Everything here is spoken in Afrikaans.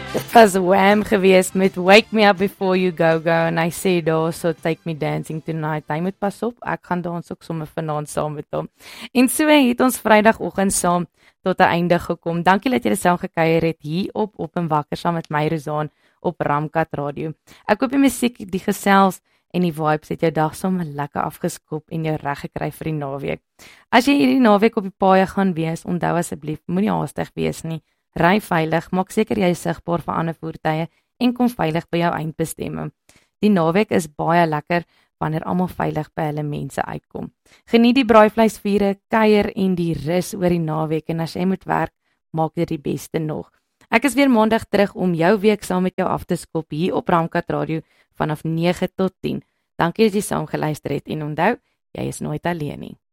Dit was Wham geweest met Wake Me Up Before You Go Go en hy sê daar so Take Me Dancing Tonight. Hy moet pas op, ek gaan dans ook sommer vanaand saam met hom. En so het ons Vrydagoggend saam tot 'n einde gekom. Dankie dat julle saam gekuier het hier op en wakker saam met my Rozaan op Ramkat Radio. Ek hoop die musiek, die gesels en die vibes het jou dag sommer lekker afgeskop en jou reg gekry vir die naweek. As jy hierdie naweek op die paaie gaan wees, onthou asseblief, moenie haastig wees nie. Ry veilig, maak seker jy is sigbaar vir ander voertuie en kom veilig by jou eindbestemming. Die naweek is baie lekker wanneer almal veilig by hulle mense uitkom. Geniet die braaivleisvure, kuier en die rus oor die naweek en as jy moet werk, maak dit die beste nog. Ek is weer maandag terug om jou week saam met jou af te skop hier op Ramkat Radio vanaf 9 tot 10. Dankie dat jy saam geluister het en onthou, jy is nooit alleen nie.